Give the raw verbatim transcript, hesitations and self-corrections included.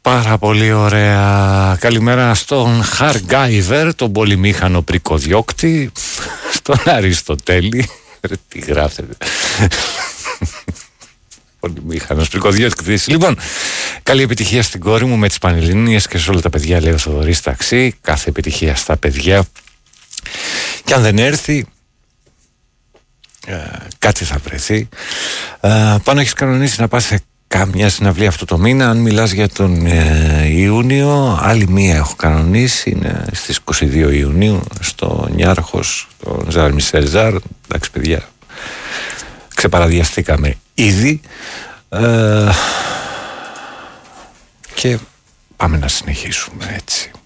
Πάρα πολύ ωραία. Καλημέρα στον Χαργκάιβερ, τον πολυμήχανο πρικοδιώκτη, στον Αριστοτέλη. Ρε, τι γράφετε. Πολυμήχανος πρικοδιώκτης. Λοιπόν, καλή επιτυχία στην κόρη μου με τις Πανελλήνιες και σε όλα τα παιδιά, λέει ο Θοδωρής Ταξί. Κάθε επιτυχία στα παιδιά. Και αν δεν έρθει, ε, κάτι θα βρεθεί. Ε, πάνω έχεις κανονίσει να πας σε κάμια συναυλία αυτό το μήνα. Αν μιλάς για τον ε, Ιούνιο, άλλη μία έχω κανονίσει, είναι στις είκοσι δύο Ιουνίου στο Νιάρχος, το Ζαρ Μισελ Ζαρ. Εντάξει παιδιά, ξεπαραδιαστήκαμε ήδη ε, και πάμε να συνεχίσουμε έτσι.